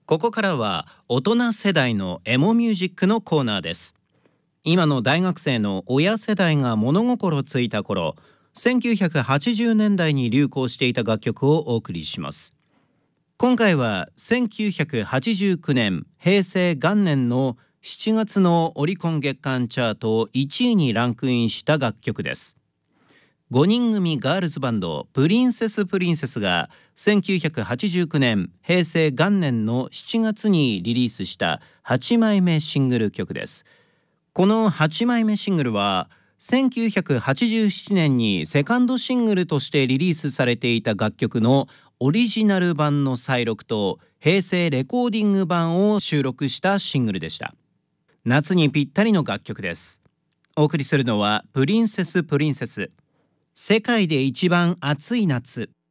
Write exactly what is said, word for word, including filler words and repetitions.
ここからは大人世代のエモミュージックのコーナーです。今の大学生の親世代が物心ついた頃、せんきゅうひゃくはちじゅうねんだいに流行していた楽曲をお送りします。今回はせんきゅうひゃくはちじゅうきゅうねん平成元年のしちがつのオリコン月間チャートいちいにランクインした楽曲です。ごにん組ガールズバンドプリンセスプリンセスがせんきゅうひゃくはちじゅうきゅうねん平成元年のしちがつにリリースしたはちまいめシングル曲です。このはちまいめシングルはせんきゅうひゃくはちじゅうななねんにセカンドシングルとしてリリースされていた楽曲のオリジナル版の再録と平成レコーディング版を収録したシングルでした。夏にぴったりの楽曲です。お送りするのはプリンセスプリンセス、世界で一番暑い夏。